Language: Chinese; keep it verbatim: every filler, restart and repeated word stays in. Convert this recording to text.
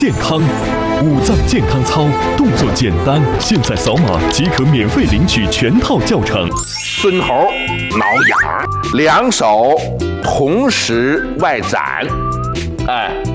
健康，五脏健康操动作简单，现在扫码即可免费领取全套教程。 孙猴挠痒，两手同时外展，哎。